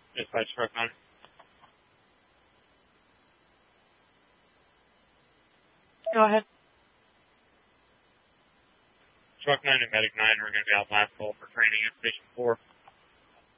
Dispatch Truck 9. Go ahead. Truck 9 and Medic 9 are going to be out last call for training at Station 4.